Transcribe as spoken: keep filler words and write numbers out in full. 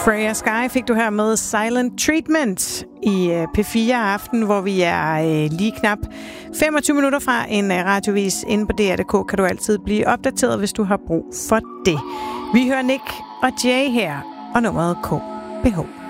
Freya Sky fik du her med Silent Treatment i P fire Aften, hvor vi er lige knap femogtyve minutter fra en radiovis. Inde på D R punktum d k kan du altid blive opdateret, hvis du har brug for det. Vi hører Nick og Jay her, og nummeret K B H.